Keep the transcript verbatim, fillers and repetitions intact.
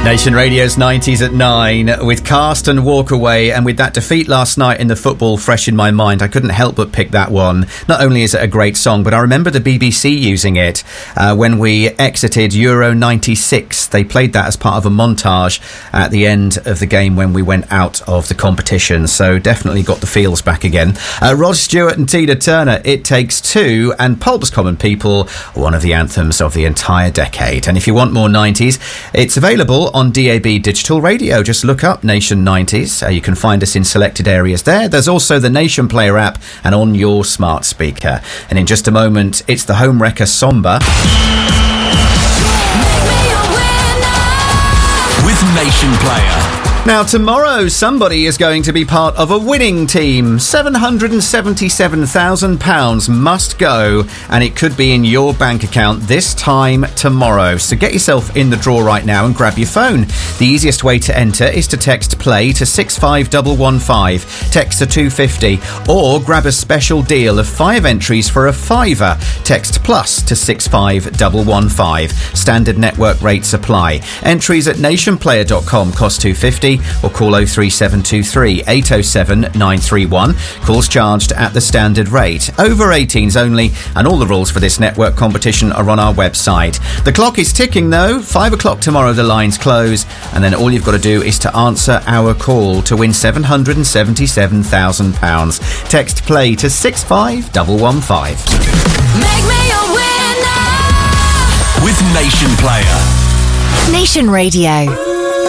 Nation Radio's nineties at nine with Cast and Walk Away, and with that defeat last night in the football fresh in my mind, I couldn't help but pick that one. Not only is it a great song, but I remember the B B C using it uh, when we exited Euro ninety-six. They played that as part of a montage at the end of the game when we went out of the competition, so definitely got the feels back again. Uh, Rod Stewart and Tina Turner, It Takes Two, and Pulp's Common People, one of the anthems of the entire decade. And if you want more nineties, it's available on D A B Digital Radio. Just look up Nation nineties. Uh, you can find us in selected areas there. There's also the Nation Player app and on your smart speaker. And in just a moment, it's the Home Wrecker Somber. With Nation Player. Now, tomorrow, somebody is going to be part of a winning team. seven hundred seventy-seven thousand pounds must go, and it could be in your bank account this time tomorrow. So get yourself in the draw right now and grab your phone. The easiest way to enter is to text PLAY to six five one one five, text to two fifty, or grab a special deal of five entries for a fiver. Text PLUS to six five one one five. Standard network rates apply. Entries at nationplayer dot com cost two fifty. Or call oh three seven two three, eight oh seven, nine three one. Calls charged at the standard rate. Over eighteens only, and all the rules for this network competition are on our website. The clock is ticking though. Five o'clock tomorrow the lines close, and then all you've got to do is to answer our call to win seven hundred seventy-seven thousand pounds. Text PLAY to six five one one five. Make me a winner with Nation Player. Nation Radio.